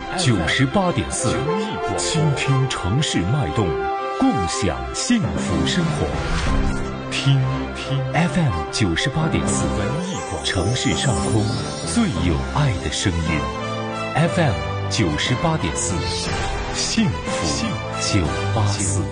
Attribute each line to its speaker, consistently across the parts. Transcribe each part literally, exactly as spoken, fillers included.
Speaker 1: 九十八点四，倾听城市脉动，共享幸福生活。听听 F M 九十八点四，文艺广播，城市上空最有爱的声音。F M 九十八点四，幸福九八四。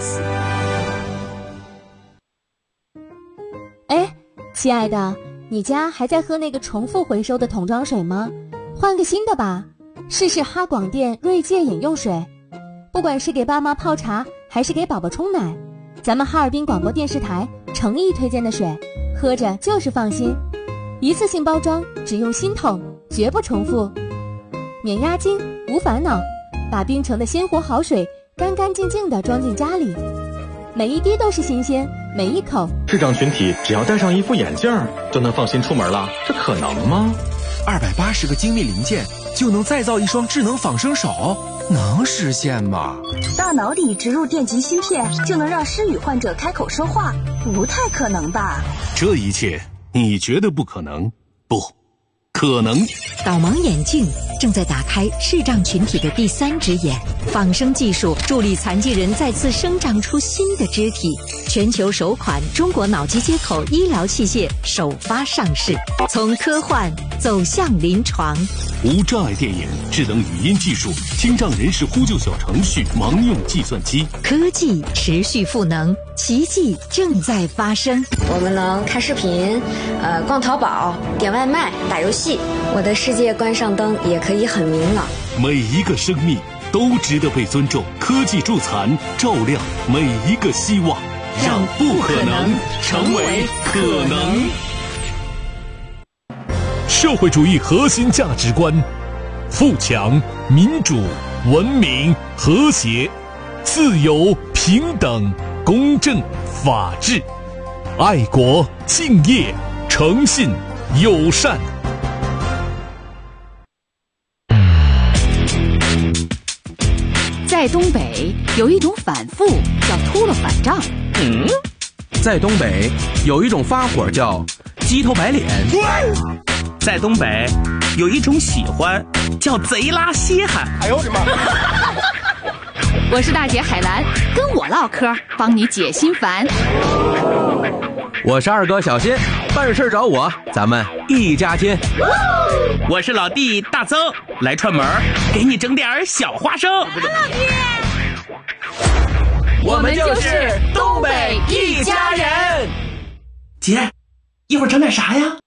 Speaker 2: 哎，亲爱的，你家还在喝那个重复回收的桶装水吗？换个新的吧，试试哈广电锐界饮用水。不管是给爸妈泡茶，还是给宝宝冲奶，咱们哈尔滨广播电视台诚意推荐的水，喝着就是放心。一次性包装，只用新桶，绝不重复，免押金，无烦恼，把冰城的鲜活好水干干净净地装进家里，每一滴都是新鲜，每一口。
Speaker 3: 视障群体只要戴上一副眼镜就能放心出门了，这可能吗？
Speaker 4: 二百八十个精密零件就能再造一双智能仿生手，能实现吗？
Speaker 5: 大脑里植入电极芯片就能让失语患者开口说话，不太可能吧？
Speaker 6: 这一切你觉得不可能？不可能。
Speaker 7: 导盲眼镜正在打开视障群体的第三只眼，仿生技术助力残疾人再次生长出新的肢体。全球首款中国脑机接口医疗器械首发上市，从科幻走向临床。
Speaker 6: 无障碍电影、智能语音技术、听障人士呼救小程序、盲用计算机，
Speaker 7: 科技持续赋能，奇迹正在发生。
Speaker 8: 我们能看视频，呃，逛淘宝、点外卖、打游戏，我的世界关上灯也可以很明朗。
Speaker 6: 每一个生命都值得被尊重，科技助残，照亮每一个希望，让不可能成为可能。社会主义核心价值观：富强、民主、文明、和谐、自由、平等、公正、法治、爱国、敬业、诚信、友善。
Speaker 9: 在东北有一种反复叫秃了反账。
Speaker 10: 嗯，在东北有一种发火叫鸡头白脸。
Speaker 11: 在东北有一种喜欢叫贼拉稀罕。
Speaker 10: 哎呦我的妈！
Speaker 9: 我是大姐海兰，跟我唠嗑，帮你解心烦。
Speaker 10: 我是二哥小新，办事找我，咱们一家亲。
Speaker 11: 我是老弟大曾，来串门，给你整点小花生。
Speaker 10: 我们就是东北一家人。
Speaker 11: 姐，一会儿整点啥呀？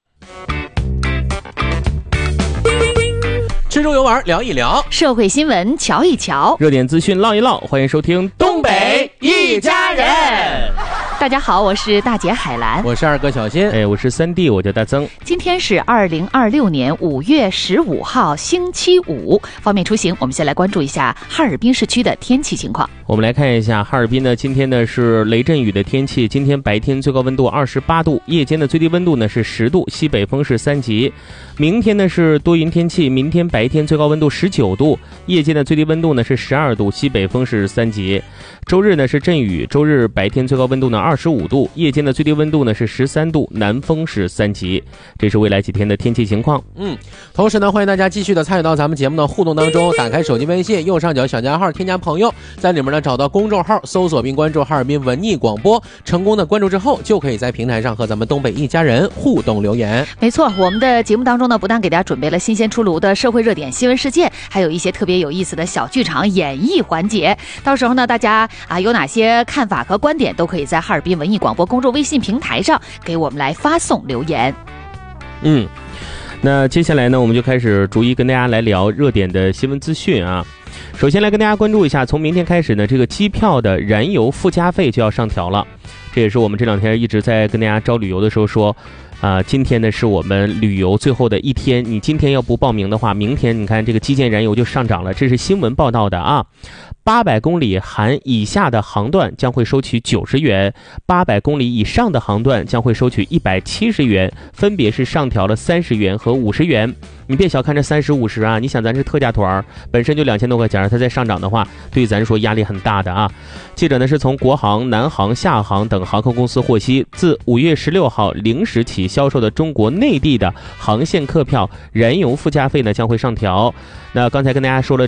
Speaker 10: 吃中游玩聊一聊，
Speaker 9: 社会新闻瞧一瞧，
Speaker 12: 热点资讯唠一唠，欢迎收听
Speaker 10: 东北一家人。
Speaker 9: 大家好，我是大姐海兰，
Speaker 10: 我是二哥小新，
Speaker 12: 哎，我是三弟，我叫大曾。
Speaker 9: 今天是二零二六年五月十五号，星期五。方便出行，我们先来关注一下哈尔滨市区的天气情况。
Speaker 12: 我们来看一下哈尔滨呢，今天呢是雷阵雨的天气。今天白天最高温度二十八度，夜间的最低温度呢是十度，西北风是三级。明天呢是多云天气，明天白天最高温度十九度，夜间的最低温度呢是十二度，西北风是三级。周日呢是阵雨，周日白天最高温度呢二十五度，夜间的最低温度呢是十三度，南风是三级。这是未来几天的天气情况。
Speaker 10: 嗯，同时呢，欢迎大家继续的参与到咱们节目的互动当中。打开手机微信右上角小加号，添加朋友，在里面呢找到公众号，搜索并关注哈尔滨文艺广播。成功的关注之后，就可以在平台上和咱们东北一家人互动留言。
Speaker 9: 没错，我们的节目当中呢，不但给大家准备了新鲜出炉的社会热点新闻事件，还有一些特别有意思的小剧场演绎环节。到时候呢，大家啊有哪些看法和观点，都可以在哈尔滨文艺广播公众微信平台上给我们来发送留言。
Speaker 12: 嗯，那接下来呢，我们就开始逐一跟大家来聊热点的新闻资讯啊。首先来跟大家关注一下，从明天开始呢，这个机票的燃油附加费就要上调了。这也是我们这两天一直在跟大家招旅游的时候说，啊、呃，今天呢是我们旅游最后的一天，你今天要不报名的话，明天你看这个基建燃油就上涨了，这是新闻报道的啊。八百公里含以下的航段将会收取九十元，八百公里以上的航段将会收取一百七十元，分别是上调了三十元和五十元。你别小看这三十五十啊，你想咱是特价团，本身就两千多块钱，它再上涨的话，对于咱说压力很大的啊。记者呢是从国航、南航、厦航等航空公司获悉，自五月十六号零时起销售的中国内地的航线客票燃油附加费呢将会上调。那刚才跟大家说了